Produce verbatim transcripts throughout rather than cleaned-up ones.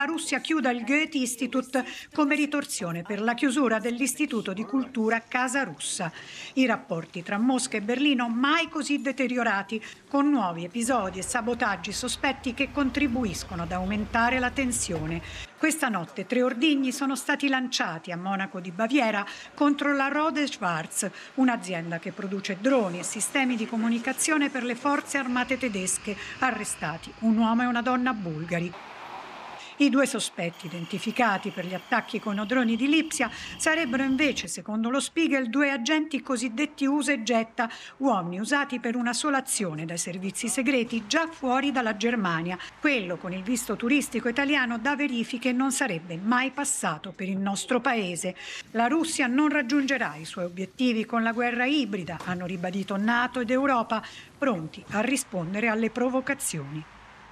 La Russia chiuda il Goethe-Institut come ritorsione per la chiusura dell'Istituto di Cultura Casa Russa. I rapporti tra Mosca e Berlino mai così deteriorati, con nuovi episodi e sabotaggi sospetti che contribuiscono ad aumentare la tensione. Questa notte tre ordigni sono stati lanciati a Monaco di Baviera contro la Rode Schwarz, un'azienda che produce droni e sistemi di comunicazione per le forze armate tedesche. Arrestati un uomo e una donna bulgari. I due sospetti, identificati per gli attacchi con i droni di Lipsia, sarebbero invece, secondo lo Spiegel, due agenti cosiddetti usa e getta, uomini usati per una sola azione dai servizi segreti già fuori dalla Germania. Quello con il visto turistico italiano da verifiche non sarebbe mai passato per il nostro paese. La Russia non raggiungerà i suoi obiettivi con la guerra ibrida, hanno ribadito NATO ed Europa, pronti a rispondere alle provocazioni.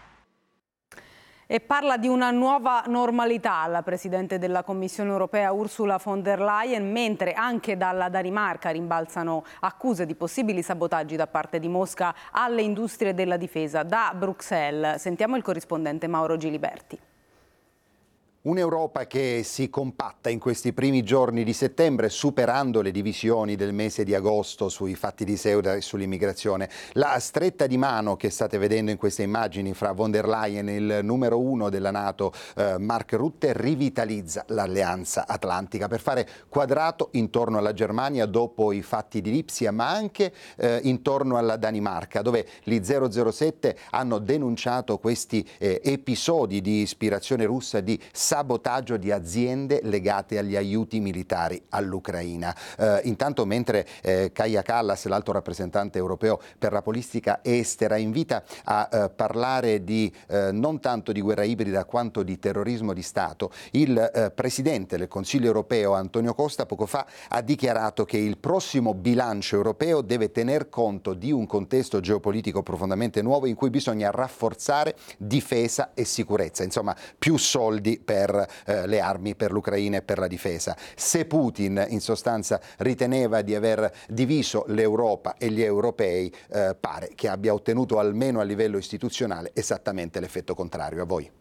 E parla di una nuova normalità la Presidente della Commissione europea Ursula von der Leyen, mentre anche dalla Danimarca rimbalzano accuse di possibili sabotaggi da parte di Mosca alle industrie della difesa. Da Bruxelles sentiamo il corrispondente Mauro Giliberti. Un'Europa che si compatta in questi primi giorni di settembre, superando le divisioni del mese di agosto sui fatti di Ceuta e sull'immigrazione. La stretta di mano che state vedendo in queste immagini fra von der Leyen e il numero uno della NATO, eh, Mark Rutte, rivitalizza l'alleanza atlantica per fare quadrato intorno alla Germania dopo i fatti di Lipsia, ma anche eh, intorno alla Danimarca, dove gli zero zero sette hanno denunciato questi eh, episodi di ispirazione russa, di sabotaggio di aziende legate agli aiuti militari all'Ucraina. Eh, intanto, mentre eh, Kaja Kallas, l'alto rappresentante europeo per la politica estera, invita a eh, parlare di eh, non tanto di guerra ibrida quanto di terrorismo di Stato, il eh, presidente del Consiglio europeo Antonio Costa poco fa ha dichiarato che il prossimo bilancio europeo deve tener conto di un contesto geopolitico profondamente nuovo in cui bisogna rafforzare difesa e sicurezza, insomma più soldi per per eh, le armi, per l'Ucraina e per la difesa. Se Putin in sostanza riteneva di aver diviso l'Europa e gli europei, eh, pare che abbia ottenuto almeno a livello istituzionale esattamente l'effetto contrario. A voi.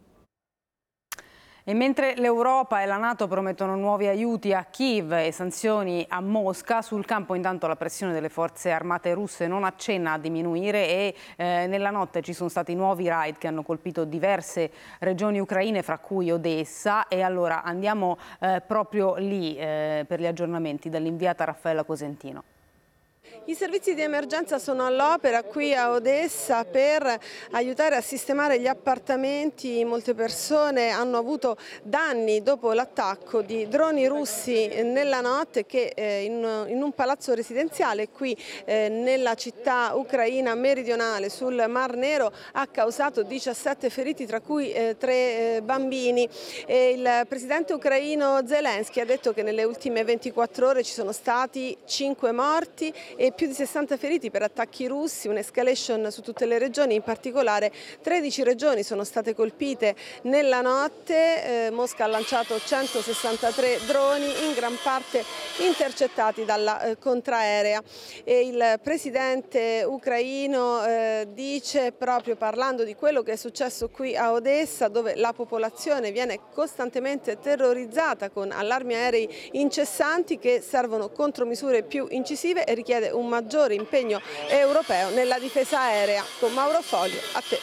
E mentre l'Europa e la NATO promettono nuovi aiuti a Kiev e sanzioni a Mosca, sul campo intanto la pressione delle forze armate russe non accenna a diminuire e eh, nella notte ci sono stati nuovi raid che hanno colpito diverse regioni ucraine, fra cui Odessa. E allora andiamo eh, proprio lì eh, per gli aggiornamenti dall'inviata Raffaella Cosentino. I servizi di emergenza sono all'opera qui a Odessa per aiutare a sistemare gli appartamenti. Molte persone hanno avuto danni dopo l'attacco di droni russi nella notte che eh, in, in un palazzo residenziale qui eh, nella città ucraina meridionale sul Mar Nero ha causato diciassette feriti, tra cui eh, tre eh, bambini. E il presidente ucraino Zelensky ha detto che nelle ultime ventiquattro ore ci sono stati cinque morti e più di sessanta feriti per attacchi russi, un'escalation su tutte le regioni, in particolare tredici regioni sono state colpite nella notte. Eh, Mosca ha lanciato centosessantatré droni, in gran parte intercettati dalla eh, contraerea. E il presidente ucraino eh, dice, proprio parlando di quello che è successo qui a Odessa, dove la popolazione viene costantemente terrorizzata con allarmi aerei incessanti che servono contromisure più incisive e richiede un maggiore impegno europeo nella difesa aerea. Con Mauro Foglio, a te.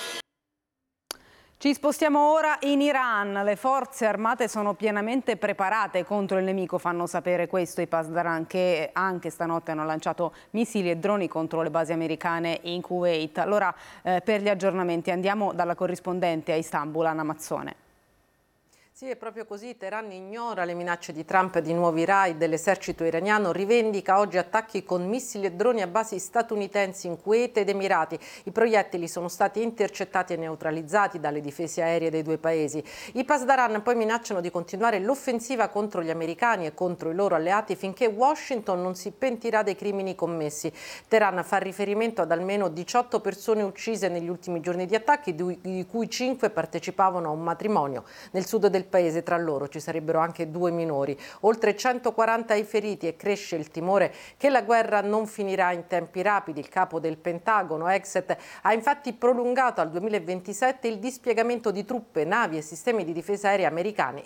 Ci spostiamo ora in Iran. Le forze armate sono pienamente preparate contro il nemico, fanno sapere questo i Pasdaran, che anche stanotte hanno lanciato missili e droni contro le basi americane in Kuwait. Allora, eh, per gli aggiornamenti andiamo dalla corrispondente a Istanbul, Anna Mazzone. Sì, è proprio così. Teheran ignora le minacce di Trump di nuovi raid. L'esercito iraniano rivendica oggi attacchi con missili e droni a basi statunitensi in Kuwait ed Emirati. I proiettili sono stati intercettati e neutralizzati dalle difese aeree dei due paesi. I Pasdaran poi minacciano di continuare l'offensiva contro gli americani e contro i loro alleati finché Washington non si pentirà dei crimini commessi. Teheran fa riferimento ad almeno diciotto persone uccise negli ultimi giorni di attacchi, di cui cinque partecipavano a un matrimonio nel sud del paese, tra loro ci sarebbero anche due minori. Oltre centoquaranta i feriti e cresce il timore che la guerra non finirà in tempi rapidi. Il capo del Pentagono, Exet, ha infatti prolungato al duemilaventisette il dispiegamento di truppe, navi e sistemi di difesa aerea americani